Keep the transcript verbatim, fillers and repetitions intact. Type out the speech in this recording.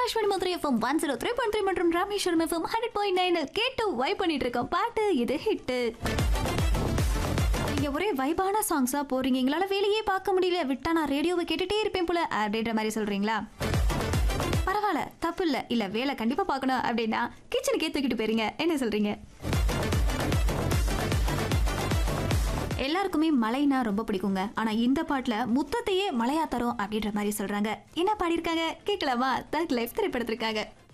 Akashvani Madurai FM one zero three point three மற்றும் Rameswaram FM hundred point nine கேட்டு vibe பண்ணிட்டு இருக்கோம். பாட்டு இது ஹிட்டு. நீங்க ஒரே வைபான சாங்ஸா போறீங்க, எங்களால வேலையே பார்க்க முடியல, விட்டா நான் ரேடியோவை கேட்டுட்டே இருப்பேன் போல அப்படின்ற மாதிரி சொல்றீங்களா? பரவாயில்ல, தப்பு இல்ல. இல்ல வேலை கண்டிப்பா பார்க்கணும் அப்படின்னா கிச்சனுக்கே தூக்கிட்டு போயிருங்க. என்ன சொல்றீங்க? எல்லாருக்குமே மழைனா ரொம்ப பிடிக்குங்க. ஆனா இந்த பாட்டுல முத்தத்தையே மழையா தரும் அப்படின்ற மாதிரி சொல்றாங்க. என்ன பாடியிருக்காங்க கேட்கலாமா? தக் லைஃப் திரைப்படத்திற்காக.